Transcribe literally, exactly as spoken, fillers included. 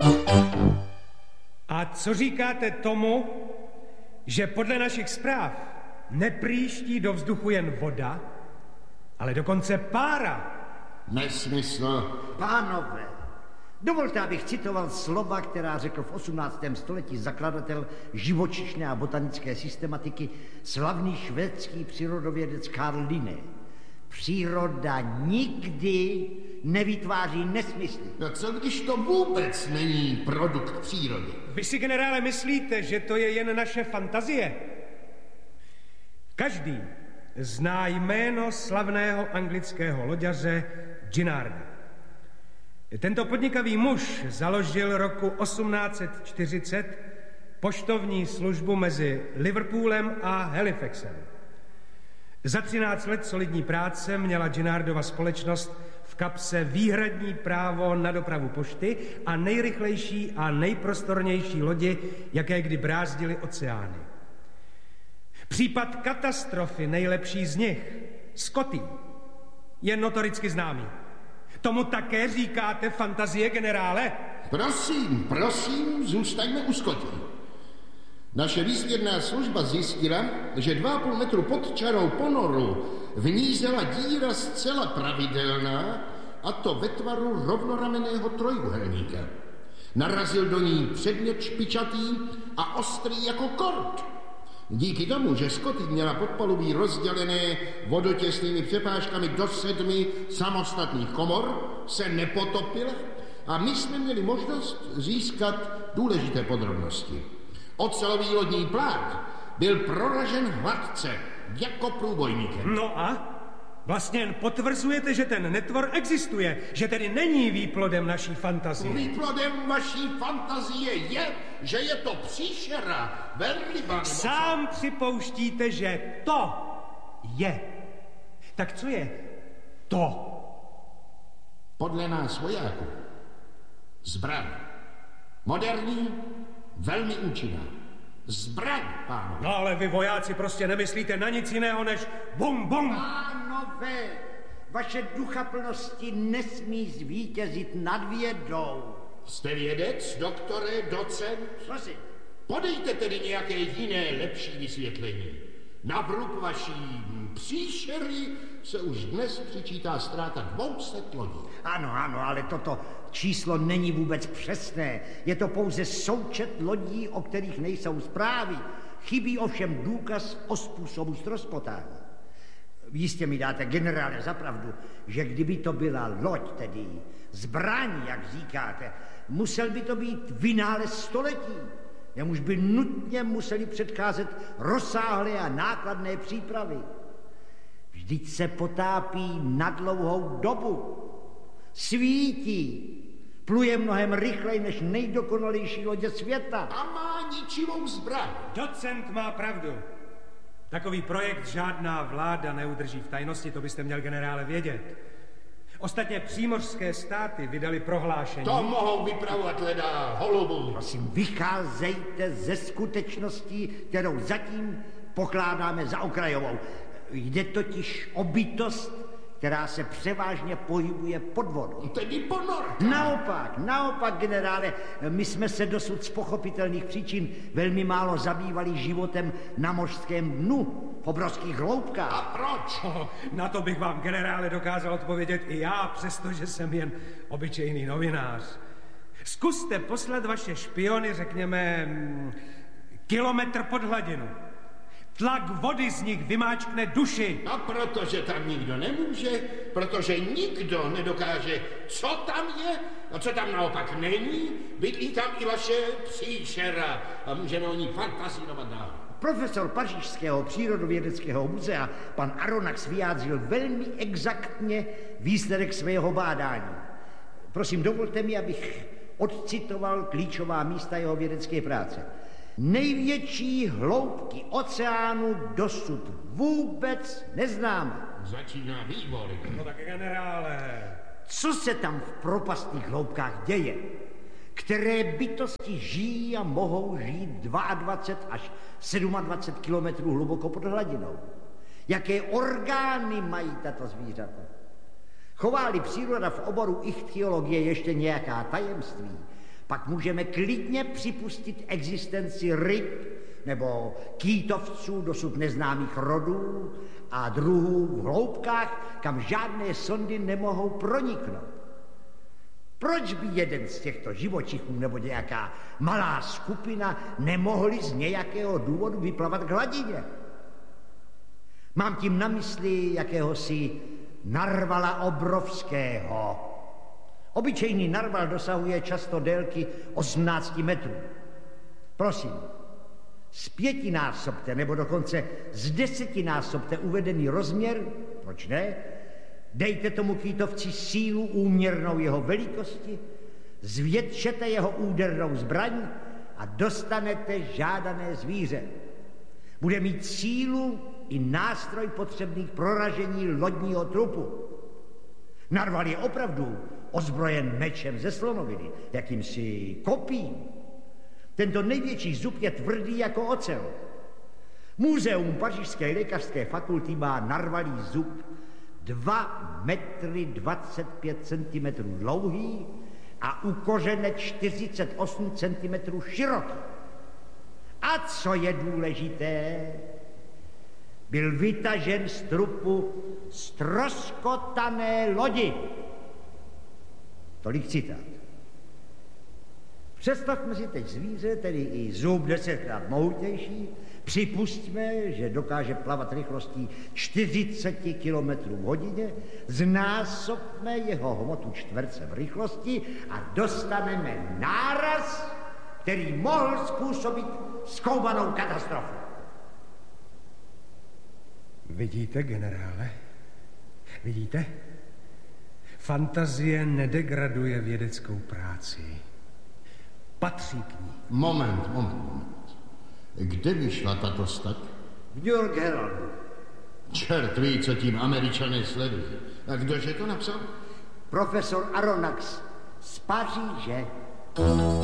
A co říkáte tomu, že podle našich zpráv nepříští do vzduchu jen voda, ale dokonce pára? Nesmysl. Pánové, dovolte, abych citoval slova, která řekl v osmnáctém století zakladatel živočišné a botanické systematiky, slavný švédský přírodovědec Carl Linné. Příroda nikdy nevytváří nesmysly. No co když to vůbec není produkt přírody? Vy si, generále, myslíte, že to je jen naše fantazie? Každý zná jméno slavného anglického loďaře Ginnarda. Tento podnikavý muž založil roku osmnáct set čtyřicet poštovní službu mezi Liverpoolem a Halifaxem. Za třináct let solidní práce měla Ginnardova společnost v kapse výhradní právo na dopravu pošty a nejrychlejší a nejprostornější lodi, jaké kdy brázdily oceány. Případ katastrofy nejlepší z nich, Scotty, je notoricky známý. Tomu také říkáte fantazie, generále? Prosím, prosím, zůstaňme u Scotty. Naše výzvědná služba zjistila, že dva a půl metru pod čarou ponoru vnízela díra zcela pravidelná, a to ve tvaru rovnoramenného trojúhelníka. Narazil do ní předmět špičatý a ostrý jako kort. Díky tomu, že Scotty měla podpalubí rozdělené vodotěsnými přepážkami do sedmi samostatných komor, se nepotopila a my jsme měli možnost získat důležité podrobnosti. Ocelový lodní plát byl proražen hladce, jako průbojníkem. No a? Vlastně jen potvrzujete, že ten netvor existuje, že tedy není výplodem naší fantazie. Výplodem vaší fantazie je, že je to příšera, velryba. Sám připouštíte, že to je. Tak co je to? Podle nás vojáků zbraň. Moderní, velmi účinná. Zbraň, pánové. No ale vy vojáci prostě nemyslíte na nic jiného než bum, bum. Pánové, vaše duchaplnosti nesmí zvítězit nad vědou. Jste vědec, doktore, docent? Prosím. Podejte tedy nějaké jiné, lepší vysvětlení. Na vrub vaší příšery se už dnes přičítá ztráta dvou set lodí. Ano, ano, ale toto číslo není vůbec přesné. Je to pouze součet lodí, o kterých nejsou zprávy. Chybí ovšem důkaz o způsobu ztroskotání. Jistě mi dáte, generále, za pravdu, že kdyby to byla loď, tedy zbraň, jak říkáte, musel by to být vynález století. Jemuž by nutně museli předcházet rozsáhlé a nákladné přípravy. Vždyť se potápí na dlouhou dobu. Svítí. Pluje mnohem rychleji než nejdokonalejší lodě světa. A má ničivou zbraň. Docent má pravdu. Takový projekt žádná vláda neudrží v tajnosti, to byste měl, generále, vědět. Ostatně přímořské státy vydali prohlášení. To mohou vypravovat leda holubů. Prosím, vycházejte ze skutečností, kterou zatím pokládáme za okrajovou. Jde totiž o bytost, která se převážně pohybuje pod vodou. Tedy ponorka. Naopak, naopak, generále, my jsme se dosud z pochopitelných příčin velmi málo zabývali životem na mořském dnu, v obrovských hloubkách. A proč? Oh, na to bych vám, generále, dokázal odpovědět i já, přestože jsem jen obyčejný novinář. Zkuste poslat vaše špiony, řekněme, kilometr pod hladinu. Tlak vody z nich vymáčkne duši. A protože tam nikdo nemůže, protože nikdo nedokáže, co tam je a co tam naopak není, bydlí tam i vaše příšera a můžeme o ní fantazírovat dál. Profesor Pařížského přírodovědeckého muzea, pan Aronnax, vyjádřil velmi exaktně výsledek svého bádání. Prosím, dovolte mi, abych odcitoval klíčová místa jeho vědecké práce. Největší hloubky oceánu dosud vůbec neznáme. Začíná vývoj. No tak, generále. Co se tam v propastných hloubkách děje? Které bytosti žijí a mohou žít dvacet dva až dvacet sedm kilometrů hluboko pod hladinou? Jaké orgány mají tato zvířata? Chová-li příroda v oboru ichtyologie ještě nějaká tajemství, pak můžeme klidně připustit existenci ryb nebo kýtovců dosud neznámých rodů a druhů v hloubkách, kam žádné sondy nemohou proniknout. Proč by jeden z těchto živočichů nebo nějaká malá skupina nemohli z nějakého důvodu vyplavat k hladině? Mám tím na mysli jakéhosi narvala obrovského. Obyčejný narval dosahuje často délky osmnáct metrů. Prosím, z pětinásobte nebo dokonce z desetinásobte uvedený rozměr, proč ne, dejte tomu kýtovci sílu úměrnou jeho velikosti, zvětšete jeho údernou zbraň a dostanete žádané zvíře. Bude mít sílu i nástroj potřebný k proražení lodního trupu. Narval je opravdu ozbrojen mečem ze slonoviny, jakýmsi kopím. Tento největší zub je tvrdý jako ocel. Muzeum Pařížské lékařské fakulty má narvalý zub dva metry dvacet pět centimetrů dlouhý a u kořene čtyřicet osm centimetrů široký. A co je důležité, byl vytažen z trupu ztroskotané lodi. Tolik citát. Představme si teď zvíře, tedy i zub desetkrát mohutnější, připustíme, že dokáže plavat rychlostí čtyřicet kilometrů v hodině, znásobme jeho hmotu čtverce v rychlosti a dostaneme náraz, který mohl způsobit skoubanou katastrofu. Vidíte, generále? Vidíte? Fantazie nedegraduje vědeckou práci. Patří k ní. Moment, moment, moment. Kde vyšla tato stať? V New York Heraldu. Čert ví, co tím Američané sledují. A kdože to napsal? Profesor Aronnax z Paříže.